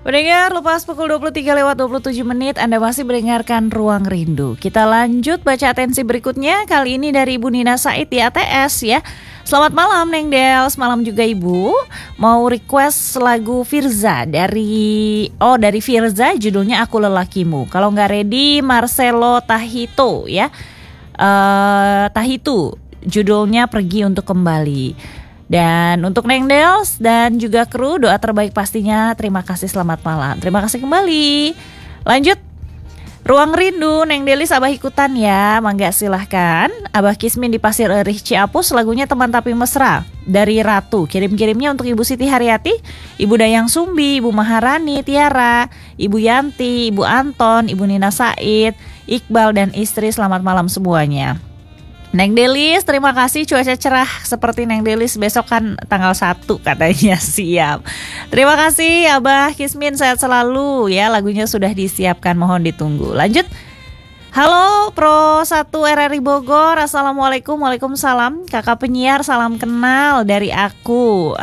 Pendengar, lepas pukul 23:27 Anda masih mendengarkan Ruang Rindu. Kita lanjut baca atensi berikutnya. Kali ini dari Ibu Nina Said di ATS ya. Selamat malam Neng Del, semalam juga Ibu. Mau request lagu Firza dari Firza, judulnya Aku Lelakimu. Kalau nggak ready, Marcelo Tahito ya. Tahitu, judulnya Pergi Untuk Kembali. Dan untuk Neng Dels dan juga kru, doa terbaik pastinya. Terima kasih, selamat malam. Terima kasih kembali. Lanjut Ruang Rindu, Neng Delis Abah ikutan ya. Mangga silahkan. Abah Kismin di Pasir Erih Ciapus, lagunya Teman Tapi Mesra dari Ratu. Kirim-kirimnya untuk Ibu Siti Haryati, Ibu Dayang Sumbi, Ibu Maharani, Tiara, Ibu Yanti, Ibu Anton, Ibu Nina Said, Iqbal dan istri. Selamat malam semuanya. Neng Delis, terima kasih, cuaca cerah seperti Neng Delis, besok kan tanggal 1 katanya, siap. Terima kasih Abah Kismin, sehat selalu ya, lagunya sudah disiapkan, mohon ditunggu. Lanjut. Halo Pro 1 RRI Bogor, Assalamualaikum, Waalaikumsalam. Kakak penyiar, salam kenal dari aku,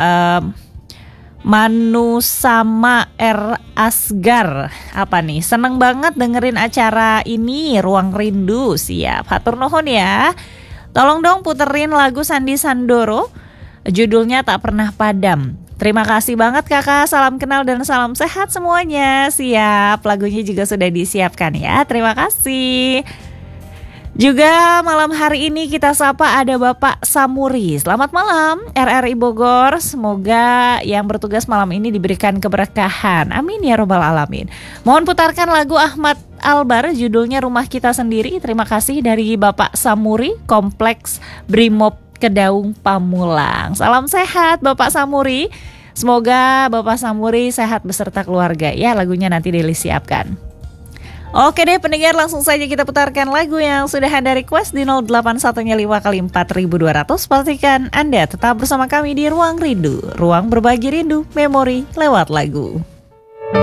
Manusama R. Asgar. Apa nih, seneng banget dengerin acara ini, Ruang Rindu, siap. Hatur nuhun ya. Tolong dong puterin lagu Sandi Sandoro, judulnya Tak Pernah Padam. Terima kasih banget kakak, salam kenal dan salam sehat semuanya. Siap, lagunya juga sudah disiapkan ya, terima kasih. Juga malam hari ini kita sapa ada Bapak Samuri. Selamat malam RRI Bogor, semoga yang bertugas malam ini diberikan keberkahan. Amin ya robbal alamin. Mohon putarkan lagu Ahmad Albar, judulnya Rumah Kita Sendiri. Terima kasih dari Bapak Samuri, Kompleks Brimob Kedaung Pamulang. Salam sehat Bapak Samuri. Semoga Bapak Samuri sehat beserta keluarga ya, lagunya nanti disiapkan. Oke deh pendengar, langsung saja kita putarkan lagu yang sudah Anda request di 081-5 x 4200. Pastikan Anda tetap bersama kami di Ruang Rindu, ruang berbagi rindu, memori lewat lagu.